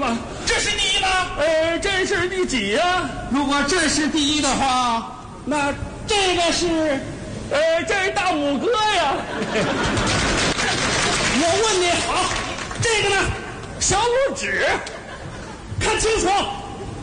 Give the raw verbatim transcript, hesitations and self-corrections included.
吗？ 这是第一吗？ 呃，这是第几呀？ 如果这是第一的话，那这个是， 呃，这是大拇哥呀。 我问你，好，这个呢？ 小拇指。 看清楚。